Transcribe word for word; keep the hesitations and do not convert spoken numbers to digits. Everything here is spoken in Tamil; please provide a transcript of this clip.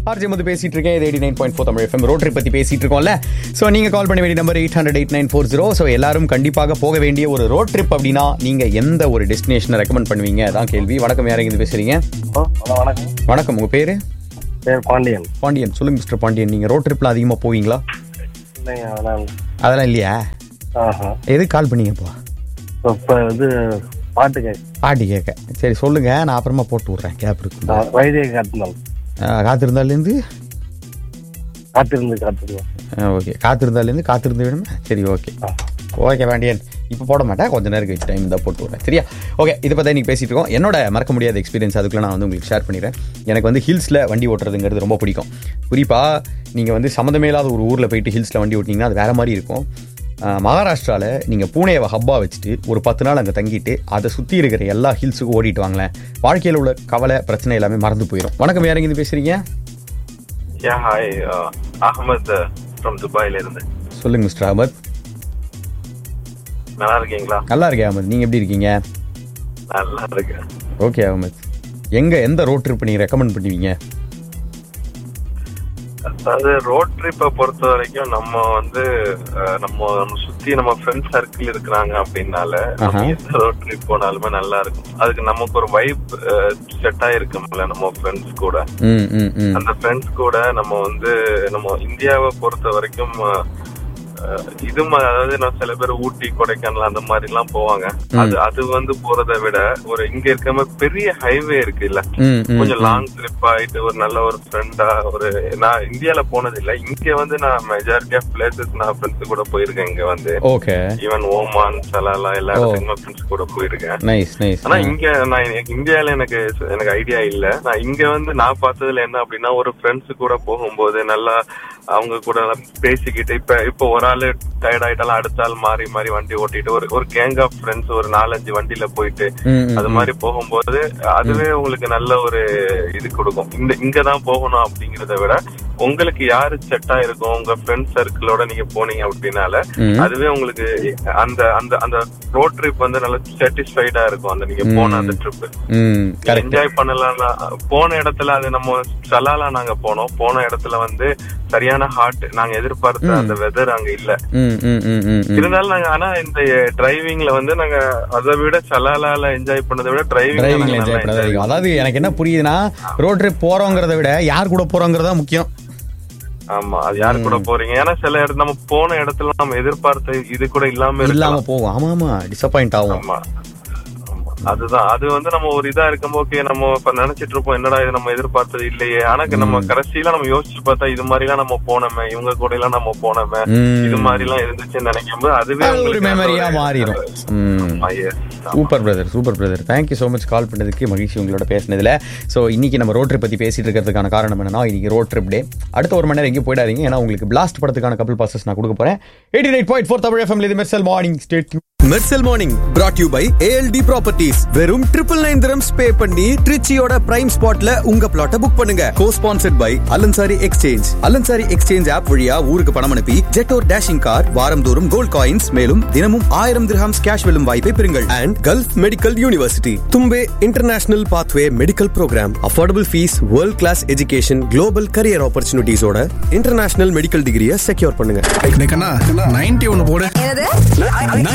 ஆர்ஜே வந்து பேசிட்டு இருக்கேன். இது eighty nine point four Tamil FM road trip பத்தி பேசிட்டு இருக்கோம்ல. ஸோ நீங்க கால் பண்ண வேண்டிய number eight hundred eight nine four zero. So எல்லாரும் கண்டிப்பாக போக வேண்டிய ஒரு ரோட் ட்ரிப் அப்படின்னா நீங்க எந்த ஒரு டெஸ்டினேஷனை ரெக்கமெண்ட் பண்ணுவீங்க? அதான் கேள்வி. வணக்கம், யாரையும் இது பேசுறீங்க? வணக்கம். வணக்கம், உங்க பேரு? பாண்டியன். பாண்டியன், சொல்லுங்க மிஸ்டர் பாண்டியன். நீங்க ரோட் ட்ரிப்ல அதிகமா போவீங்களா? அதெல்லாம் இல்லையா? எதுக்கு கால் பண்ணீங்கப்பா? இப்ப வந்து பாட்டு கேட்க. பாட்டு கேட்க. சரி சொல்லுங்க, நான் அப்புறமா போட்டு விடுறேன். கேப் இருக்கு. வைத்திய காத்திருந்தாலும் காத்திருந்தாலேருந்து காத்திருந்து காத்திருந்தோம். ஓகே, காத்திருந்தாலேருந்து காத்திருந்து வேணுமா? சரி, ஓகே ஓகே பாண்டியன். இப்போ போட மாட்டேன், கொஞ்சம் நேரம் கழிச்சு டைம் தான் போட்டு விடுறேன். சரியா? ஓகே, இதை பற்றி இன்றைக்கி பேசிகிட்டு இருக்கோம். என்னோட மறக்க முடியாத எக்ஸ்பீரியன்ஸ் அதுக்குள்ள நான் வந்து உங்களுக்கு ஷேர் பண்ணிடுறேன். எனக்கு வந்து ஹில்ஸில் வண்டி ஓட்டுறதுங்கிறது ரொம்ப பிடிக்கும். குறிப்பாக நீங்கள் வந்து சம்மந்தமே இல்லாத ஒரு ஊரில் போயிட்டு ஹில்ஸில் வண்டி ஓட்டிங்கன்னா அது வேறு மாதிரி இருக்கும். மகாராஷ்டிராவில் நீங்கள் பூனேவை ஹப்பாக வச்சுட்டு ஒரு பத்து நாள் அங்கே தங்கிட்டு அதை சுற்றி இருக்கிற எல்லா ஹில்ஸுக்கும் ஓடிட்டு வாங்களேன். வாழ்க்கையில் உள்ள கவலை பிரச்சனை எல்லாமே மறந்து போயிடும். வணக்கம், யாருங்க இது பேசுகிறீங்க? அஹமத் ஃப்ரம் துபாயில இருந்து. சொல்லுங்க மிஸ்டர் அஹமத். நல்லா இருக்கீங்களா? நல்லா இருக்கேன் அஹமத், நீங்க எப்படி இருக்கீங்க? நல்லா இருக்கேன். ஓகே அஹமத், எங்க எந்த ரோட் ட்ரிப் நீங்க ரெக்கமெண்ட் பண்ணுவீங்க? அதாவது ரோட் ட்ரிப்பை பொறுத்த வரைக்கும் நம்ம வந்து நம்ம நம்ம சுத்தி நம்ம ஃப்ரெண்ட் சர்க்கிள் இருக்கிறாங்க அப்படின்னால எந்த ரோட் ட்ரிப் போனாலுமே நல்லா இருக்கும். அதுக்கு நமக்கு ஒரு வைப் செட் ஆயிருக்கும்ல நம்ம ஃப்ரெண்ட்ஸ் கூட. அந்த ஃப்ரெண்ட்ஸ் கூட நம்ம வந்து நம்ம இந்தியாவை பொறுத்த வரைக்கும் இது அதாவது நான் சில பேர் ஊட்டி கொடைக்கானல் அந்த மாதிரி எல்லாம் போவாங்க. அது அது வந்து போறதை விட ஒரு இங்க இருக்க பெரிய ஹைவே இருக்கு இல்ல, கொஞ்சம் லாங் ட்ரிப் ஆயிட்டு ஒரு நல்ல ஒரு ஃப்ரெண்டா ஒரு நான் இந்தியால போனது இல்ல, இங்க வந்து நான் மெஜாரிட்டி ஆஃப் பிளேசஸ் நான் ஃப்ரெண்ட்ஸ் கூட போயிருக்கேன். இங்க வந்து ஈவன் ஓமான் சலாலா எல்லா இடத்துக்குமே ஃப்ரெண்ட்ஸ் கூட போயிருக்கேன். ஆனா இங்க நான் இந்தியால எனக்கு எனக்கு ஐடியா இல்ல. நான் இங்க வந்து நான் பார்த்ததுல என்ன அப்படின்னா ஒரு ஃப்ரெண்ட்ஸ் கூட போகும்போது நல்லா அவங்க கூட பேசிக்கிட்டு இப்ப இப்ப ஒரு ஆளு டயர்ட் ஆயிட்டாலும் அடுத்த ஆள் மாறி மாறி வண்டி ஓட்டிட்டு ஒரு ஒரு கேங் ஆஃப் ஃப்ரெண்ட்ஸ் ஒரு நாலஞ்சு வண்டியில போயிட்டு அது மாதிரி போகும்போது அதுவே உங்களுக்கு நல்ல ஒரு இது கொடுக்கும். இந்த இங்கதான் போகணும் அப்படிங்கறத விட உங்களுக்கு யாரு செட்டா இருக்கும் உங்க ஃப்ரெண்ட் சர்க்கிளோட நீங்க போனீங்க அப்படின்னால அதுவே உங்களுக்கு அந்த அந்த அந்த ரோட் ட்ரிப் வந்து நல்ல சாட்டிஸ்ஃபைடா இருக்கும். அந்த நீங்க போன அந்த ட்ரிப் என்ஜாய் பண்ணலாம். போன இடத்துல அது நம்ம சலாலா நாங்க போனோம். போன இடத்துல வந்து சரியான ஹாட் நாங்க எதிர்பார்த்த அந்த வெதர் அங்க இல்ல. இருந்தாலும் நாங்க ஆனா இந்த டிரைவிங்ல வந்து நாங்க அதை விட சலாலால என்ஜாய் பண்ணதை விட டிரைவிங். அதாவது எனக்கு என்ன புரியுதுன்னா ரோட் ட்ரிப் போறோங்கிறத விட யார் கூட போறோங்கிறதா முக்கியம். ஆமா, அது யாரு கூட போறீங்க. ஏன்னா சில இடத்துல நம்ம போன இடத்துல நம்ம எதிர்பார்த்த இது கூட இல்லாம இல்லாம போகும். ஆமா ஆமா, டிசப்பாயிண்ட் ஆகும். ஆமா, அதுதான் அது வந்து நம்ம ஒரு இதா இருக்கும்போது நம்ம இப்ப நினைச்சிட்டு இருப்போம் என்னடா இது நம்ம எதிர்பார்த்தது இல்லையே. ஆனா நம்ம கடைசியில நம்ம யோசிச்சு பார்த்தா இது மாதிரி எல்லாம் நம்ம போனோமே, இவங்க கூட எல்லாம் நம்ம போனோமே, இது மாதிரி எல்லாம் இருந்துச்சுன்னு நினைக்கும் போது அதுவே ஒரு மெமரியா மாறிடும். Super brother, super brother. Thank you so much கால் பண்ணதுக்கு, மகிழ்ச்சி உங்களோட பேசினதுல. ஸோ இன்னைக்கு நம்ம ரோட் ட்ரிப் பத்தி பேசிட்டு இருக்கிறதுக்கான காரணம் என்னன்னா இன்னைக்கு ரோட் ட்ரிப் டே. அடுத்த ஒரு மணி நேரம் எங்கேயும் போயிடாதீங்க, ஏன்னா உங்களுக்கு பிளாஸ்ட் படத்துக்கான கபிள் பாசஸ் நான் கொடுக்க போறேன். Eighty nine point four Tamil FM இது Mersal morning state. Mersal morning brought you by A L D properties. வெறும் ட்ரிபிள் நைன் திரம்ஸ் பே பண்ணி ட்ரிச்சியோட பிரைம் ஸ்பாட்ல உங்க பிளாட்டை புக் பண்ணுங்க. கோ sponsored by அலன்சாரி exchange. அலன்சாரி exchange app வழியா ஊருக்கு பணம் அனுப்பி ஜெட்டோர் டேஷிங் கார், வாரந்தோறும் கோல்ட் காயின்ஸ், மேலும் தினமும் ஆயிரம் திர்ஹாம்ஸ் கேஷ் வெல்லும் வாய்ப்பை பெறுங்கள். And gulf medical university, Thumbay international pathway medical program, affordable fees, world class education, global career ஆப்பர்ச்சுனிட்டிஸோட international medical டிகிரியை செக்யூர் பண்ணுங்க. நைன்டி ஒன்னு போடு.